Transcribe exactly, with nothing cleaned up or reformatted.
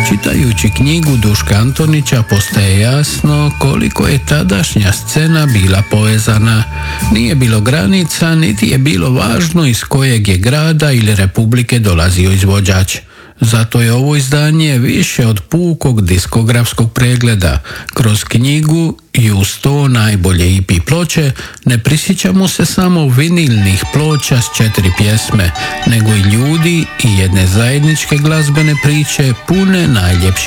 Čitajući knjigu Duška Antonića postaje jasno koliko je tadašnja scena bila povezana. Nije bilo granica, niti je bilo važno iz kojeg je grada ili republike dolazio izvođač. Zato je ovo izdanje više od pukog diskografskog pregleda. Kroz knjigu i uz to najbolje E P ploče ne prisjećamo se samo vinilnih ploča s četiri pjesme, nego i ljudi i jedne zajedničke glazbene priče pune najljepših